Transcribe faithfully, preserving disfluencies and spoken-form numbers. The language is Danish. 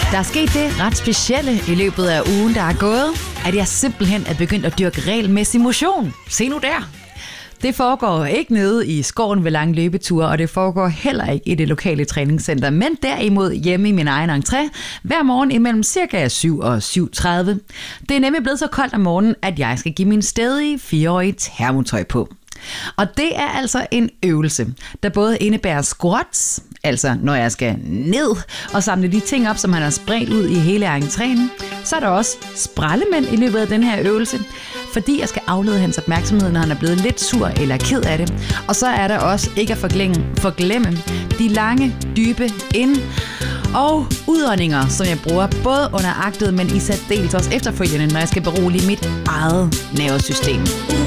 Der er sket det ret specielle i løbet af ugen, der er gået, at jeg simpelthen er begyndt at dyrke regelmæssig motion. Se nu der! Det foregår ikke nede i skoven ved lange løbeture, og det foregår heller ikke i det lokale træningscenter, men derimod hjemme i min egen entré, hver morgen imellem cirka syv og syv tredive. Det er nemlig blevet så koldt om morgenen, at jeg skal give min stædige fireårige termotøj på. Og det er altså en øvelse, der både indebærer squats, altså når jeg skal ned og samle de ting op, som han har spredt ud i hele entréen. Så er der også sprællemænd i løbet af den her øvelse, fordi jeg skal aflede hans opmærksomhed, når han er blevet lidt sur eller ked af det. Og så er der også, ikke at forglemme, forglemme de lange, dybe ind- og udåndinger, som jeg bruger både under aktet, men i særdeles også efterfølgende, når jeg skal berolige mit eget nervesystem.